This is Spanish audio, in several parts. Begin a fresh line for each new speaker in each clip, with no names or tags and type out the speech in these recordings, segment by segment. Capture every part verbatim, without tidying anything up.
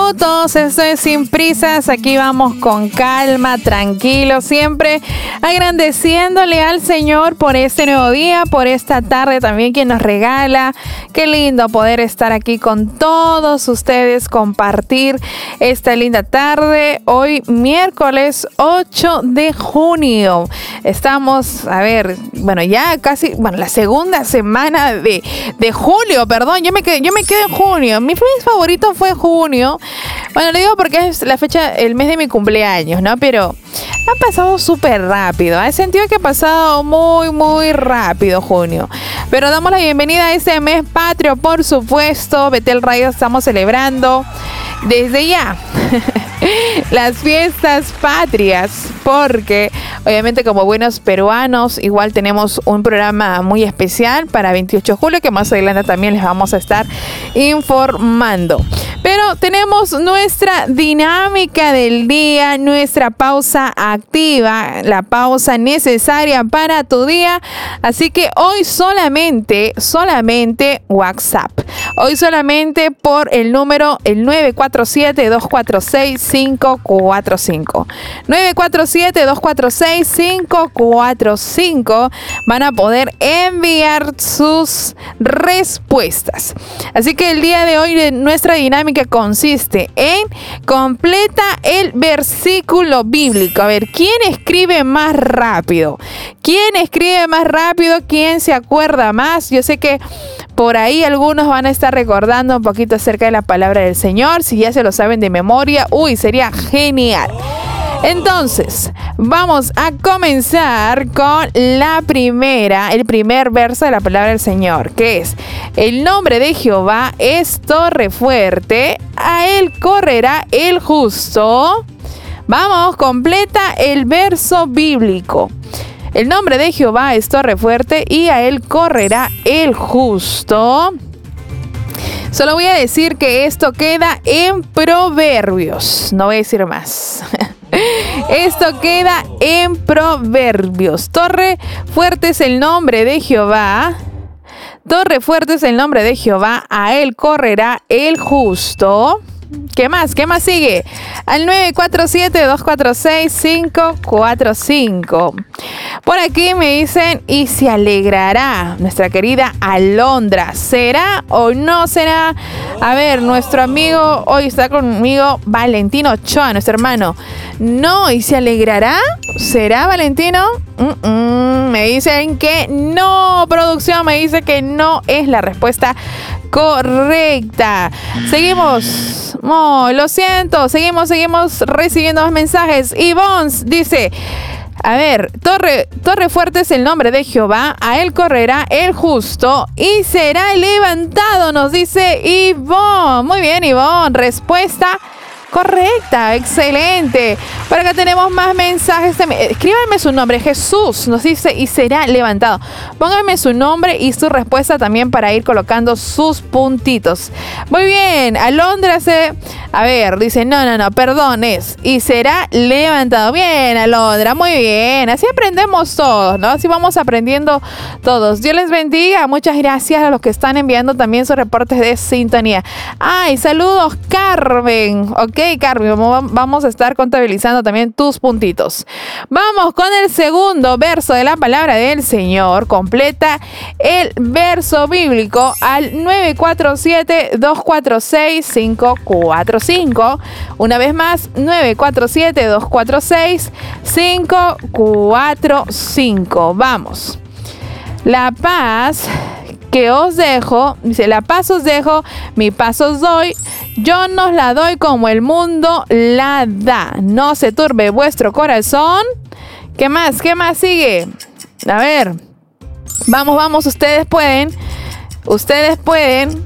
minutos. Esto es Sin Prisas. Aquí vamos con calma, tranquilo, siempre agradeciéndole al Señor por este nuevo día, por esta tarde también que nos regala. Qué lindo poder estar aquí con todos ustedes, compartir esta linda tarde. Hoy miércoles ocho de junio. Estamos, a ver, bueno, ya casi, bueno, la segunda semana de, de julio, perdón, yo me quedé, yo me quedé en junio. Mi mes favorito fue junio. Bueno, le digo porque es la fecha, el mes de mi cumpleaños, ¿no? Pero ha pasado súper rápido. He sentido que ha pasado muy, muy rápido junio. Pero damos la bienvenida a este mes patrio, por supuesto. Betel Radio estamos celebrando desde ya las fiestas patrias, porque obviamente como buenos peruanos igual tenemos un programa muy especial para veintiocho de julio que más adelante también les vamos a estar informando. Pero tenemos nuestra dinámica del día, nuestra pausa activa, la pausa necesaria para tu día. Así que hoy solamente, solamente WhatsApp. Hoy solamente por el número, el nueve cuatro siete, dos cuatro seis, cinco cuatro cinco. nueve cuatro siete, dos cuatro seis, cinco cuatro cinco. Van a poder enviar sus respuestas. Así que el día de hoy nuestra dinámica que consiste en completa el versículo bíblico. A ver, ¿quién escribe más rápido? ¿Quién escribe más rápido? ¿Quién se acuerda más? Yo sé que por ahí algunos van a estar recordando un poquito acerca de la palabra del Señor. Si ya se lo saben de memoria, uy, sería genial. Entonces, vamos a comenzar con la primera, el primer verso de la palabra del Señor, que es: el nombre de Jehová es torre fuerte, a él correrá el justo. Vamos, completa el verso bíblico. El nombre de Jehová es torre fuerte y a él correrá el justo. Solo voy a decir que esto queda en Proverbios. No voy a decir más. Esto queda en Proverbios. Torre fuerte es el nombre de Jehová. Torre fuerte es el nombre de Jehová. A él correrá el justo. ¿Qué más? ¿Qué más sigue? Al nueve cuatro siete, dos cuatro seis, cinco cuatro cinco. Por aquí me dicen: y se alegrará nuestra querida Alondra. ¿Será o no será? A ver, nuestro amigo, hoy está conmigo Valentino Ochoa, nuestro hermano. No, ¿y se alegrará? ¿Será, Valentino? Mm-mm. Me dicen que no. Producción me dice que no es la respuesta correcta. Seguimos. Oh, lo siento. Seguimos, seguimos recibiendo más mensajes. Ivonne dice: a ver, torre, torre fuerte es el nombre de Jehová, a él correrá el justo y será levantado, nos dice Ivonne. Muy bien, Ivonne. Respuesta correcta, excelente. Por acá tenemos más mensajes también. Escríbanme su nombre. Jesús nos dice: y será levantado. Pónganme su nombre y su respuesta también para ir colocando sus puntitos. Muy bien. Alondra se... A ver, dice: no, no, no, perdón, es y será levantado. Bien, Alondra, muy bien. Así aprendemos todos, ¿no? Así vamos aprendiendo todos. Dios les bendiga. Muchas gracias a los que están enviando también sus reportes de sintonía. Ay, saludos, Carmen. Ok, Carmen, vamos a estar contabilizando también tus puntitos. Vamos con el segundo verso de la palabra del Señor. Completa el verso bíblico al nueve cuatro siete, dos cuatro seis, cinco cuatro cinco. Una vez más, nueve cuatro siete, dos cuatro seis, cinco cuatro cinco. Vamos. La paz que os dejo, dice: la paz os dejo, mi paz os doy, yo no os la doy como el mundo la da. No se turbe vuestro corazón. ¿Qué más? ¿Qué más sigue? A ver. Vamos, vamos, ustedes pueden. Ustedes pueden.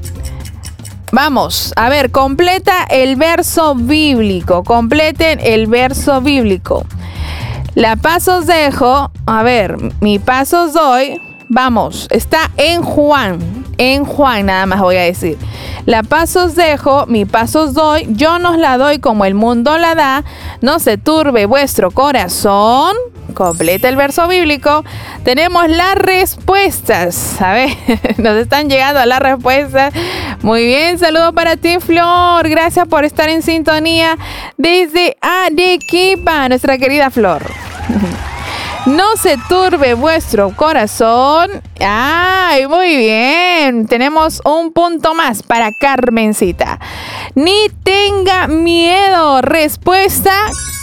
Vamos, a ver, completa el verso bíblico. Completen el verso bíblico. La paz os dejo, a ver, mi paz os doy. Vamos, está en Juan. En Juan nada más voy a decir. La paz os dejo, mi paz os doy. Yo no os la doy como el mundo la da. No se turbe vuestro corazón. completa el verso bíblico. Tenemos las respuestas. A ver, nos están llegando las respuestas. Muy bien, saludo para ti, Flor. Gracias por estar en sintonía desde Arequipa, nuestra querida Flor. No se turbe vuestro corazón. ¡Ay, muy bien! Tenemos un punto más para Carmencita. Ni tenga miedo. Respuesta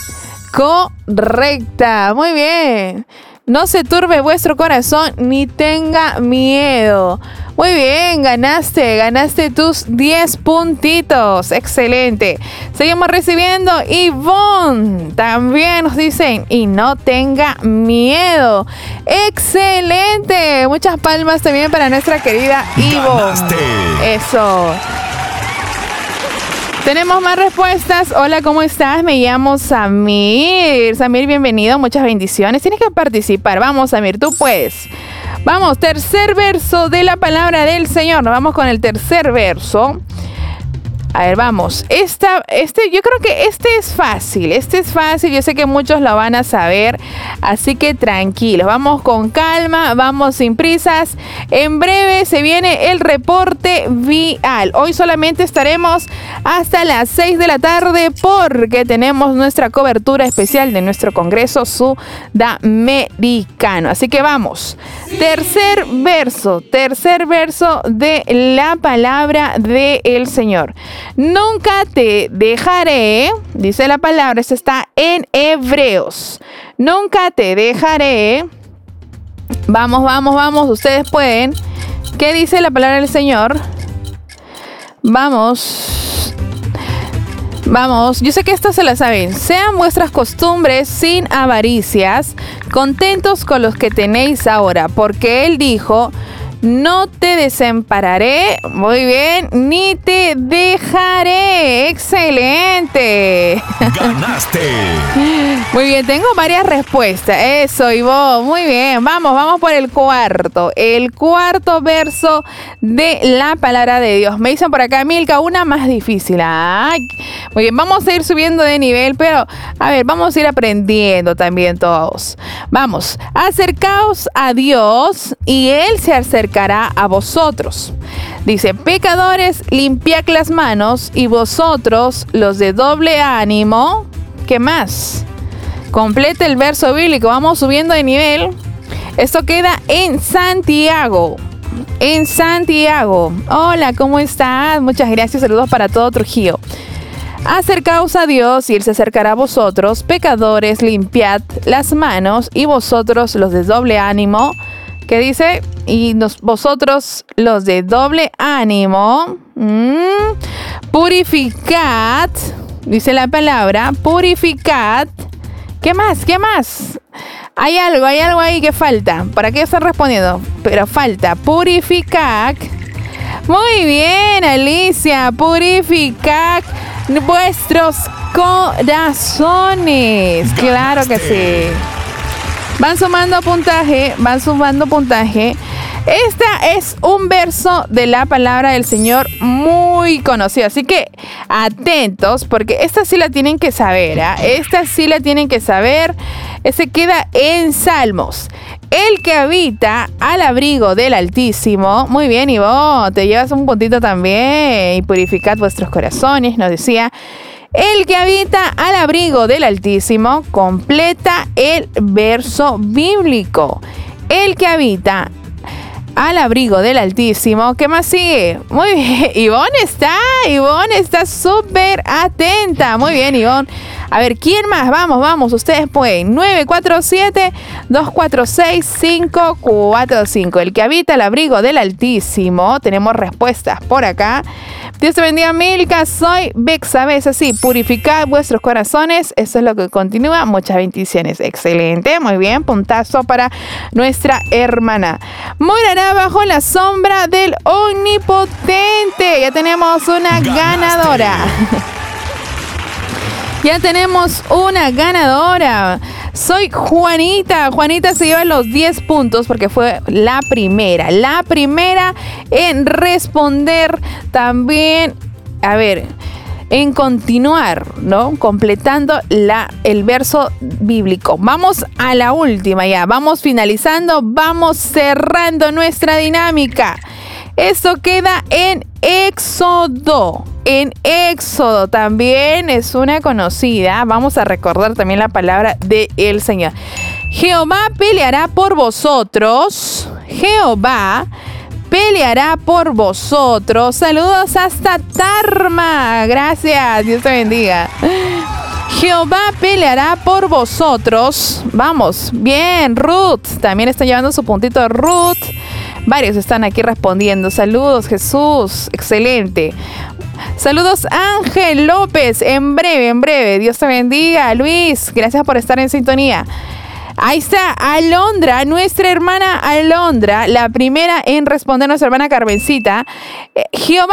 correcta. Muy bien. No se turbe vuestro corazón ni tenga miedo. Muy bien, ganaste, ganaste tus diez puntitos. Excelente. Seguimos recibiendo. Ivonne también nos dicen, y no tenga miedo. Excelente. Muchas palmas también para nuestra querida Ivonne. Eso. Tenemos más respuestas. Hola, ¿cómo estás? Me llamo Samir. Samir, bienvenido. Muchas bendiciones. Tienes que participar. Vamos, Samir, tú puedes. Vamos, tercer verso de la palabra del Señor. Nos vamos con el tercer verso. A ver, vamos. Esta, este, yo creo que este es fácil. Este es fácil. Yo sé que muchos lo van a saber. Así que tranquilos. Vamos con calma. Vamos sin prisas. En breve se viene el reporte vial. Hoy solamente estaremos hasta las seis de la tarde porque tenemos nuestra cobertura especial de nuestro Congreso Sudamericano. Así que vamos. Tercer verso. Tercer verso de la palabra del Señor. Nunca te dejaré, dice la palabra, esto está en Hebreos. Nunca te dejaré. Vamos, vamos, vamos, ustedes pueden. ¿Qué dice la palabra del Señor? Vamos. Vamos, yo sé que esto se la saben. Sean vuestras costumbres sin avaricias, contentos con los que tenéis ahora, porque Él dijo... No te desampararé, muy bien, ni te dejaré. Excelente.
Ganaste.
Muy bien, tengo varias respuestas. Eso, Ivonne, muy bien. Vamos, vamos por el cuarto. El cuarto verso de la palabra de Dios. Me dicen por acá, Milka, una más difícil. Ay, muy bien, vamos a ir subiendo de nivel, pero a ver, vamos a ir aprendiendo también todos. Vamos, acercaos a Dios y Él se acercará a vosotros. Dice, pecadores, limpiad las manos y vosotros, los de doble ánimo. ¿Qué más? Complete el verso bíblico. Vamos subiendo de nivel. Esto queda en Santiago. En Santiago. Hola, ¿cómo estás? Muchas gracias. Saludos para todo Trujillo. Acercaos a Dios y Él se acercará a vosotros. Pecadores, limpiad las manos y vosotros, los de doble ánimo. ¿Qué dice? Y nos, vosotros, los de doble ánimo, mmm, purificad, dice la palabra, purificad. ¿Qué más? ¿Qué más? Hay algo, hay algo ahí que falta. ¿Para qué están respondiendo? Pero falta, purificad. Muy bien, Alicia, purificad vuestros corazones. Claro que sí. Van sumando puntaje, van sumando puntaje. Este es un verso de la palabra del Señor muy conocido. Así que atentos, porque esta sí la tienen que saber. ¿eh? Esta sí la tienen que saber. Se queda en Salmos. El que habita al abrigo del Altísimo. Muy bien, Ivonne, te llevas un puntito también. Y purificad vuestros corazones, nos decía. El que habita al abrigo del Altísimo, completa el verso bíblico. El que habita al abrigo del Altísimo. ¿Qué más sigue? Muy bien, Ivonne está, Ivonne está súper atenta. Muy bien, Ivonne. A ver, ¿quién más? Vamos, vamos, ustedes pueden. nueve cuatro siete, dos cuatro seis, cinco cuatro cinco. El que habita al abrigo del Altísimo. Tenemos respuestas por acá. Dios te bendiga, Milka. Soy Bexa. Es así, purificad vuestros corazones. Eso es lo que continúa. Muchas bendiciones. Excelente. Muy bien. Puntazo para nuestra hermana. Morará bajo la sombra del Omnipotente. Ya tenemos una Ganaste. ganadora. Ya tenemos una ganadora. Soy Juanita. Juanita se lleva los diez puntos porque fue la primera. La primera en responder también. A ver, en continuar, ¿no? Completando la, el verso bíblico. Vamos a la última ya, vamos finalizando, vamos cerrando nuestra dinámica. Esto queda en Éxodo. En Éxodo también es una conocida. Vamos a recordar también la palabra del Señor. Jehová peleará por vosotros. Jehová peleará por vosotros. Saludos hasta Tarma. Gracias. Dios te bendiga. Jehová peleará por vosotros. Vamos. Bien, Ruth. También está llevando su puntito Ruth. Varios están aquí respondiendo. Saludos, Jesús. Excelente. Saludos, Ángel López. En breve, en breve. Dios te bendiga. Luis, gracias por estar en sintonía. Ahí está Alondra, nuestra hermana Alondra, la primera en responder, nuestra hermana Carmencita. Eh, Jehová